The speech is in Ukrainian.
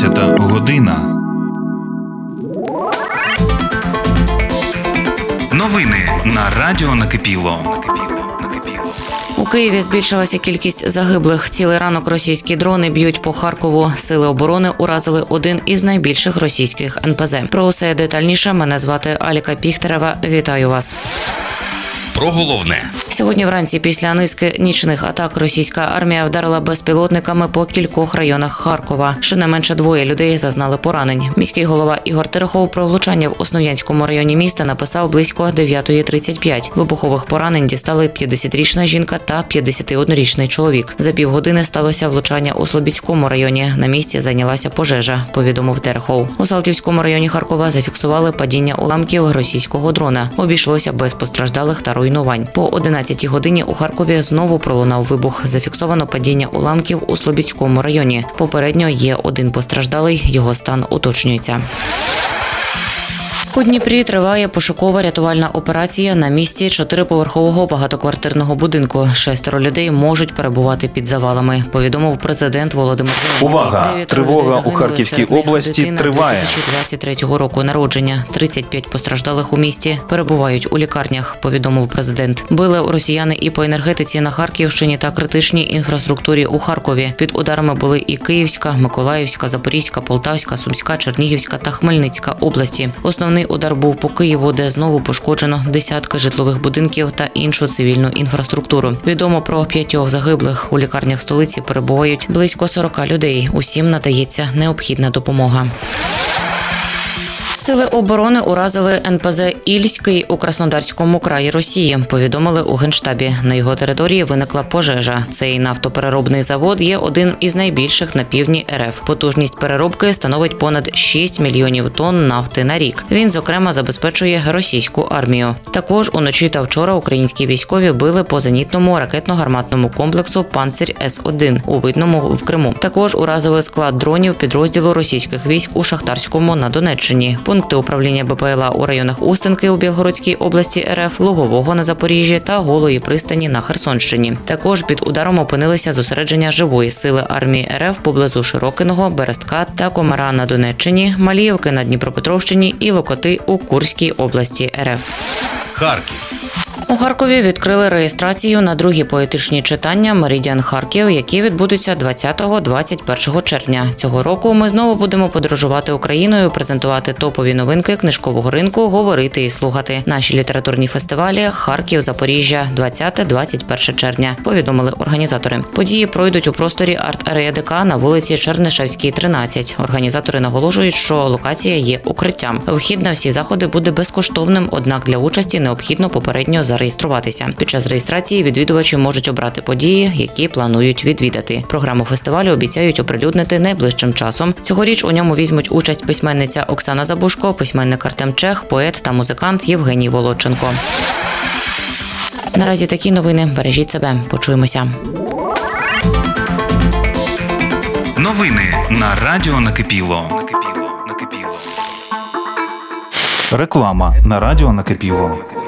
12 година. Новини на Радіо Накипіло. У Києві збільшилася кількість загиблих. Цілий ранок російські дрони б'ють по Харкову. Сили оборони уразили один із найбільших російських НПЗ. Про усе детальніше. Мене звати Аліка Піхтерева. Вітаю вас. Про головне. Сьогодні вранці після низки нічних атак російська армія вдарила безпілотниками по кількох районах Харкова. Щонайменше 2 людей зазнали поранень. Міський голова Ігор Терехов про влучання в Основ'янському районі міста написав близько 9:35. Вибухових поранень дістали 50-річна жінка та 51-річний чоловік. За півгодини сталося влучання у Слобідському районі. На місці зайнялася пожежа, повідомив Терехов. У Салтівському районі Харкова зафіксували падіння уламків російського дрона. Обійшлося без постраждалих та руйнувань. По 11-й годині у Харкові знову пролунав вибух. Зафіксовано падіння уламків у Слобідському районі. Попередньо є 1 постраждалий, його стан уточнюється. У Дніпрі триває пошукова рятувальна операція на місці 4-поверхового багатоквартирного будинку. 6 людей можуть перебувати під завалами, повідомив президент Володимир Зеленський. Увага! Тривога у Харківській області триває. 2023 року народження. 35 постраждалих у місті перебувають у лікарнях, повідомив президент. Били росіяни і по енергетиці на Харківщині та критичній інфраструктурі у Харкові. Під ударами були і Київська, Миколаївська, Запорізька, Полтавська, Сумська, Чернігівська та Хмельницька області. Основний удар був по Києву, де знову пошкоджено десятки житлових будинків та іншу цивільну інфраструктуру. Відомо про 5 загиблих. У лікарнях столиці перебувають близько 40 людей. Усім надається необхідна допомога. Сили оборони уразили НПЗ «Ільський» у Краснодарському краї Росії, повідомили у Генштабі. На його території виникла пожежа. Цей нафтопереробний завод є один із найбільших на півдні РФ. Потужність переробки становить понад 6 мільйонів тонн нафти на рік. Він, зокрема, забезпечує російську армію. Також уночі та вчора українські військові били по зенітному ракетно-гарматному комплексу «Панцир С-1» у Видному в Криму. Також уразили склад дронів підрозділу російських військ у Шахтарському на Донеччині. Пункти управління БПЛА у районах Устинки у Білгородській області РФ, Лугового на Запоріжжі та Голої пристані на Херсонщині. Також під ударом опинилися зосередження живої сили армії РФ поблизу Широкиного, Берестка та Комара на Донеччині, Маліївки на Дніпропетровщині і Локоти у Курській області РФ. Харків. У Харкові відкрили реєстрацію на 2-гі поетичні читання «Меридіан Харків», які відбудуться 20-21 червня. Цього року ми знову будемо подорожувати Україною, презентувати топові новинки книжкового ринку, говорити і слухати. Наші літературні фестивалі «Харків», «Запоріжжя» 20-21 червня, повідомили організатори. Події пройдуть у просторі арт-арея ДК на вулиці Чернишевській, 13. Організатори наголошують, що локація є укриттям. Вхід на всі заходи буде безкоштовним, однак для участі необхідно попередньо зареєструватися. Під час реєстрації відвідувачі можуть обрати події, які планують відвідати. Програму фестивалю обіцяють оприлюднити найближчим часом. Цьогоріч у ньому візьмуть участь письменниця Оксана Забушко, письменник Артем Чех, поет та музикант Євгеній Володченко. Наразі такі новини. Бережіть себе. Почуємося. Новини на Радіо Накипіло. Реклама на Радіо Накипіло.